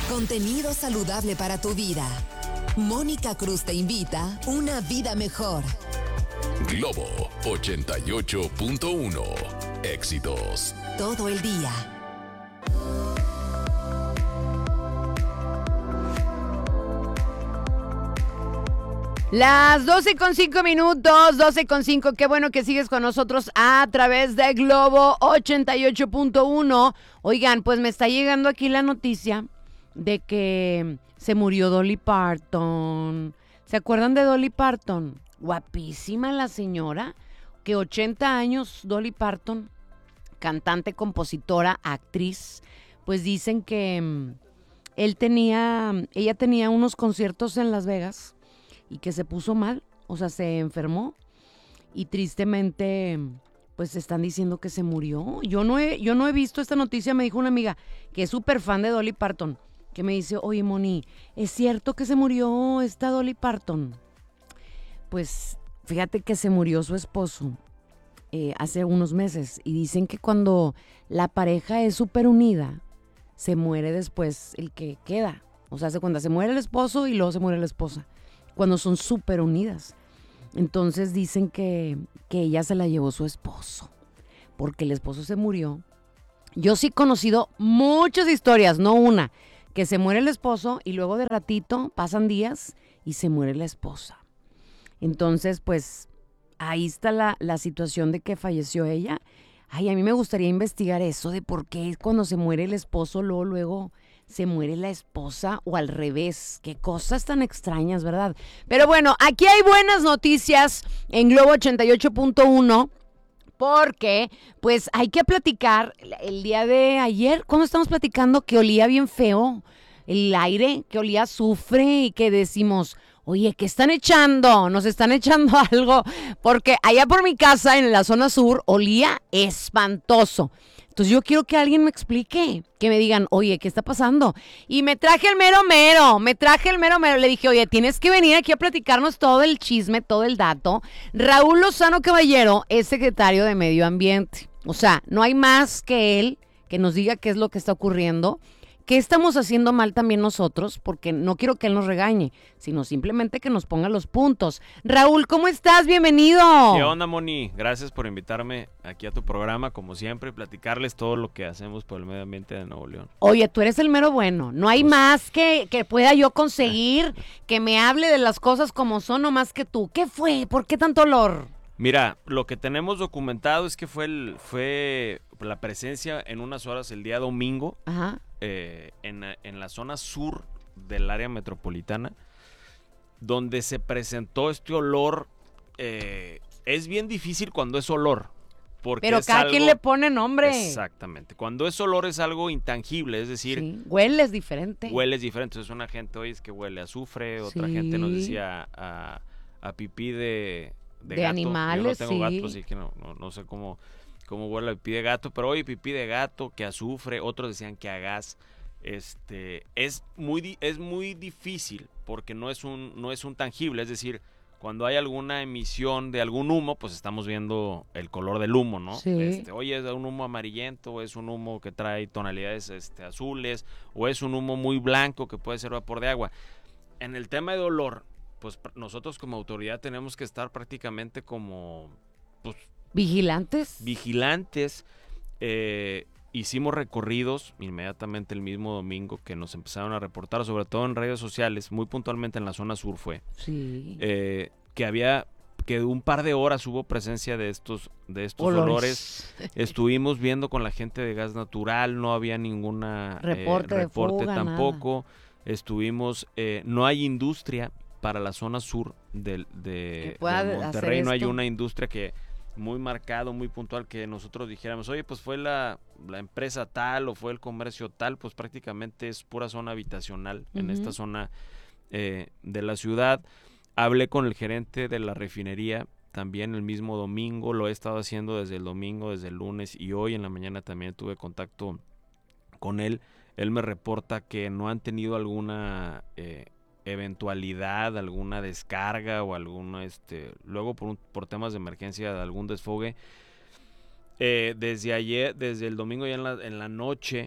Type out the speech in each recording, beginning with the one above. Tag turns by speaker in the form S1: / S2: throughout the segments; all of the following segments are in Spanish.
S1: Contenido saludable para tu vida. Mónica Cruz te invita a una vida mejor.
S2: Globo 88.1. Éxitos
S1: todo el día.
S3: Las 12:05, 12:05. Qué bueno que sigues con nosotros a través de Globo 88.1. Oigan, pues me está llegando aquí la noticia de que se murió Dolly Parton. ¿Se acuerdan de Dolly Parton? Guapísima la señora, que 80 años, Dolly Parton, cantante, compositora, actriz. Pues dicen que ella tenía unos conciertos en Las Vegas y que se puso mal, o sea, se enfermó y tristemente pues están diciendo que se murió. Yo no he visto esta noticia. Me dijo una amiga que es súper fan de Dolly Parton, que me dice, oye Moni, ¿es cierto que se murió esta Dolly Parton? Pues fíjate que se murió su esposo hace unos meses y dicen que cuando la pareja es súper unida, se muere después el que queda. O sea, cuando se muere el esposo y luego se muere la esposa, cuando son súper unidas. Entonces dicen que ella se la llevó su esposo, porque el esposo se murió. Yo sí he conocido muchas historias, no una, que se muere el esposo y luego de ratito pasan días y se muere la esposa. Entonces, pues, ahí está la situación de que falleció ella. Ay, a mí me gustaría investigar eso de por qué cuando se muere el esposo, luego se muere la esposa o al revés. Qué cosas tan extrañas, ¿verdad? Pero bueno, aquí hay buenas noticias en Globo 88.1 porque pues hay que platicar. El día de ayer, cuando estamos platicando que olía bien feo el aire, que olía a azufre y que decimos, oye, ¿qué están echando? Nos están echando algo, porque allá por mi casa en la zona sur olía espantoso. Entonces yo quiero que alguien me explique, que me digan, oye, ¿qué está pasando? Y me traje el mero mero. Le dije, oye, tienes que venir aquí a platicarnos todo el chisme, todo el dato. Raúl Lozano Caballero es secretario de Medio Ambiente. O sea, no hay más que él que nos diga qué es lo que está ocurriendo. ¿Qué estamos haciendo mal también nosotros? Porque no quiero que él nos regañe, sino simplemente que nos ponga los puntos. Raúl, ¿cómo estás? Bienvenido.
S4: ¿Qué onda, Moni? Gracias por invitarme aquí a tu programa, como siempre, y platicarles todo lo que hacemos por el medio ambiente de Nuevo León.
S3: Oye, tú eres el mero bueno. No hay más que pueda yo conseguir que me hable de las cosas como son, no más que tú. ¿Qué fue? ¿Por qué tanto olor?
S4: Mira, lo que tenemos documentado es que fue la presencia en unas horas el día domingo.
S3: Ajá.
S4: En la zona sur del área metropolitana, donde se presentó este olor. Es bien difícil cuando es olor, porque
S3: pero cada quien le pone nombre.
S4: Exactamente. Cuando es olor es algo intangible, es decir,
S3: sí, hueles diferente.
S4: Entonces una gente hoy es que huele a azufre, otra gente nos decía a pipí de gato.
S3: Animales.
S4: Yo no tengo gato, así que no sé cómo huele a pipí de gato, pero oye, pipí de gato, que azufre, otros decían que a gas. Es muy difícil porque no es un tangible, es decir, cuando hay alguna emisión de algún humo, pues estamos viendo el color del humo, ¿no?
S3: Sí.
S4: Oye, es un humo amarillento, o es un humo que trae tonalidades azules, o es un humo muy blanco que puede ser vapor de agua. En el tema de olor, pues nosotros como autoridad tenemos que estar prácticamente como, pues, vigilantes. Hicimos recorridos inmediatamente el mismo domingo que nos empezaron a reportar, sobre todo en redes sociales, muy puntualmente en la zona sur fue,
S3: sí.
S4: Que un par de horas hubo presencia de estos olores. Estuvimos viendo con la gente de gas natural, no había ninguna reporte
S3: de fuga,
S4: tampoco.
S3: Nada.
S4: Estuvimos, no hay industria para la zona sur de Monterrey, no hay una industria que muy marcado, muy puntual, que nosotros dijéramos, oye, pues fue la empresa tal o fue el comercio tal, pues prácticamente es pura zona habitacional en esta zona de la ciudad. Hablé con el gerente de la refinería también el mismo domingo, lo he estado haciendo desde el domingo, desde el lunes, y hoy en la mañana también tuve contacto con él. Él me reporta que no han tenido alguna eventualidad, alguna descarga o alguna luego por temas de emergencia de algún desfogue. Desde el domingo ya en la noche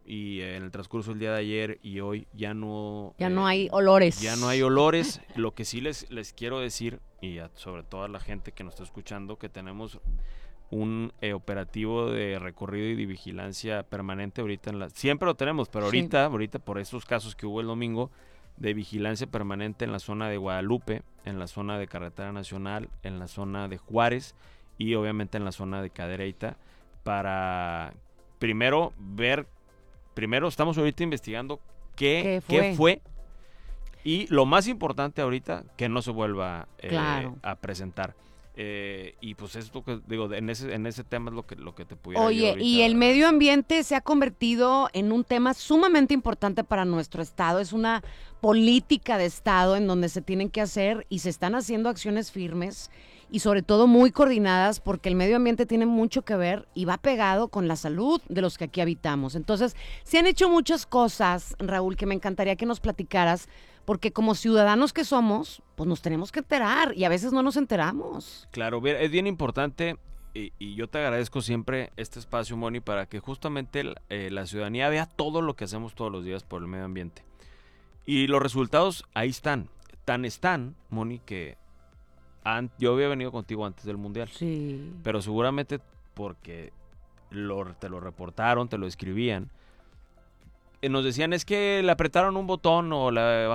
S4: y en el transcurso del día de ayer y hoy ya no
S3: hay olores.
S4: Ya no hay olores. Lo que sí les quiero decir, y sobre todo a la gente que nos está escuchando, que tenemos un operativo de recorrido y de vigilancia permanente ahorita siempre lo tenemos, pero ahorita por esos casos que hubo el domingo, de vigilancia permanente en la zona de Guadalupe, en la zona de Carretera Nacional, en la zona de Juárez y obviamente en la zona de Cadereyta, para primero estamos ahorita investigando qué fue, y lo más importante ahorita, que no se vuelva a presentar. Y pues es lo que digo, en ese tema es lo que te pudiera decir.
S3: Oye, y el medio ambiente se ha convertido en un tema sumamente importante para nuestro estado. Es una política de estado en donde se tienen que hacer y se están haciendo acciones firmes y sobre todo muy coordinadas, porque el medio ambiente tiene mucho que ver y va pegado con la salud de los que aquí habitamos. Entonces, se han hecho muchas cosas, Raúl, que me encantaría que nos platicaras, porque como ciudadanos que somos, pues nos tenemos que enterar y a veces no nos enteramos.
S4: Claro, es bien importante y yo te agradezco siempre este espacio, Moni, para que justamente la ciudadanía vea todo lo que hacemos todos los días por el medio ambiente. Y los resultados ahí están. Están, Moni, que yo había venido contigo antes del Mundial.
S3: Sí.
S4: Pero seguramente porque te lo reportaron, te lo escribían. Nos decían, es que le apretaron un botón o le